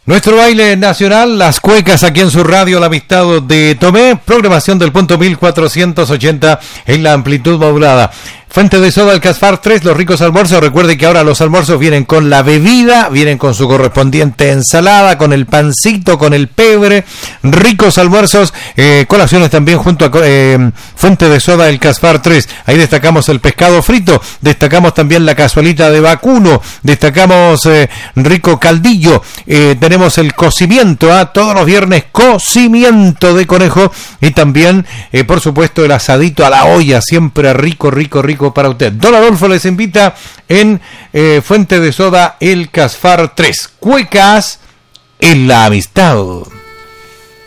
Nuestro baile nacional, las cuecas aquí en su radio, la amistad de Tomé, programación del punto 1480 en la amplitud modulada. Fuente de soda, el Casfar 3, los ricos almuerzos. Recuerde que ahora los almuerzos vienen con la bebida, vienen con su correspondiente ensalada, con el pancito, con el pebre. Ricos almuerzos, colaciones también junto a Fuente de soda, el Casfar 3. Ahí destacamos el pescado frito, destacamos también la cazuelita de vacuno, destacamos rico caldillo, tenemos el cocimiento, todos los viernes cocimiento de conejo y también, por supuesto, el asadito a la olla, siempre rico para usted. Don Adolfo les invita en Fuente de soda, el Casfar 3. Cuecas en la amistad.